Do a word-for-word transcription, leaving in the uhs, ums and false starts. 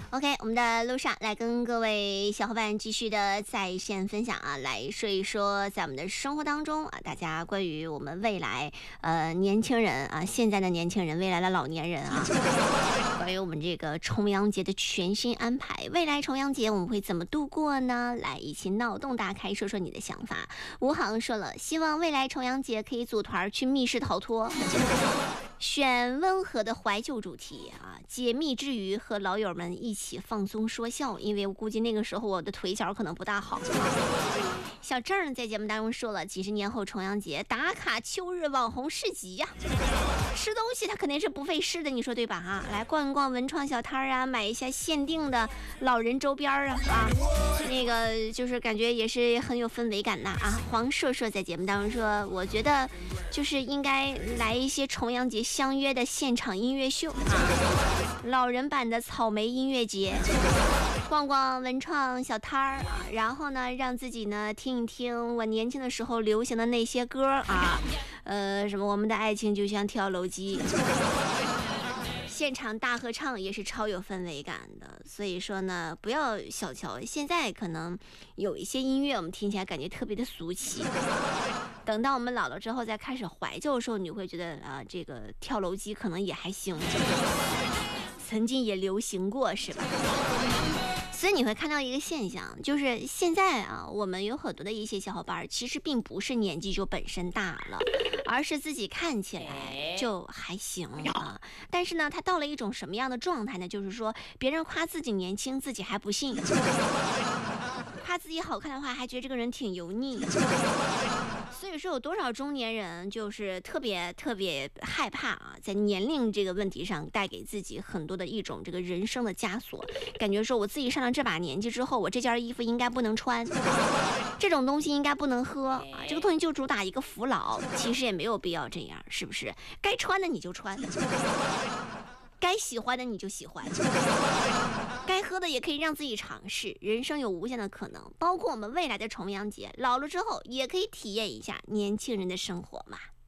OK， 我们的路上来跟各位小伙伴继续的在线分享啊，来说一说在我们的生活当中啊，大家关于我们未来呃年轻人啊，现在的年轻人，未来的老年人啊，关于我们这个重阳节的全新安排，未来重阳节我们会怎么度过呢？来一起脑洞大开，说说你的想法。吴航说了，希望未来重阳节可以组团去密室逃脱。选温和的怀旧主题啊，解密之余和老友们一起放松说笑，因为我估计那个时候我的腿脚可能不大好。小郑在节目当中说了，几十年后重阳节打卡秋日网红市集呀、啊，吃东西它肯定是不费事的，你说对吧？哈，来逛逛文创小摊啊，买一下限定的老人周边啊啊，那个就是感觉也是很有氛围感的啊。黄硕硕在节目当中说，我觉得就是应该来一些重阳节相约的现场音乐秀啊，老人版的草莓音乐节，逛逛文创小摊儿啊，然后呢，让自己呢听一听我年轻的时候流行的那些歌啊，呃，什么我们的爱情就像跳楼机。现场大合唱也是超有氛围感的，所以说呢，不要小瞧现在可能有一些音乐我们听起来感觉特别的俗气，等到我们老了之后再开始怀旧的时候，你会觉得啊、呃，这个跳楼机可能也还行，曾经也流行过，是吧？所以你会看到一个现象，就是现在啊，我们有很多的一些小伙伴其实并不是年纪就本身大了，而是自己看起来就还行啊。但是呢，他到了一种什么样的状态呢？就是说别人夸自己年轻，自己还不信；夸自己好看的话，还觉得这个人挺油腻。所以说有多少中年人就是特别特别害怕啊，在年龄这个问题上带给自己很多的一种这个人生的枷锁，感觉说我自己上了这把年纪之后，我这件衣服应该不能穿，这种东西应该不能喝啊，这个东西就主打一个服老，其实也没有必要这样，是不是？该穿的你就穿，该喜欢的你就喜欢，该喝的也可以让自己尝试，人生有无限的可能，包括我们未来的重阳节，老了之后也可以体验一下年轻人的生活嘛。